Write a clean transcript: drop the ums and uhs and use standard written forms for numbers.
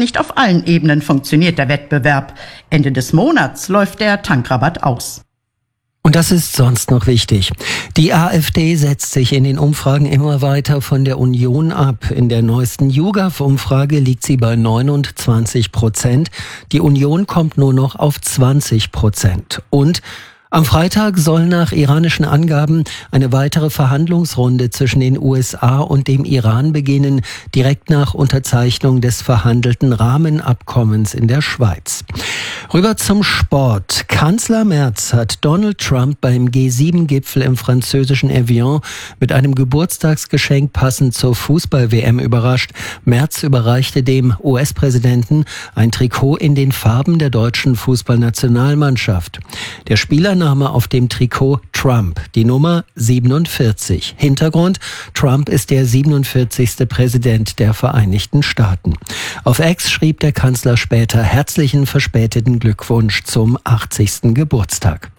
nicht auf allen Ebenen funktioniert der Wettbewerb. Ende des Monats läuft der Tankrabatt aus. Und das ist sonst noch wichtig. Die AfD setzt sich in den Umfragen immer weiter von der Union ab. In der neuesten YouGov-Umfrage liegt sie bei 29%. Die Union kommt nur noch auf 20%. Und am Freitag soll nach iranischen Angaben eine weitere Verhandlungsrunde zwischen den USA und dem Iran beginnen, direkt nach Unterzeichnung des verhandelten Rahmenabkommens in der Schweiz. Rüber zum Sport. Kanzler Merz hat Donald Trump beim G7-Gipfel im französischen Evian mit einem Geburtstagsgeschenk passend zur Fußball-WM überrascht. Merz überreichte dem US-Präsidenten ein Trikot in den Farben der deutschen Fußballnationalmannschaft. Der Spielername auf dem Trikot Trump, die Nummer 47. Hintergrund: Trump ist der 47. Präsident der Vereinigten Staaten. Auf X schrieb der Kanzler später herzlichen verspäteten Glückwunsch zum 80. Geburtstag.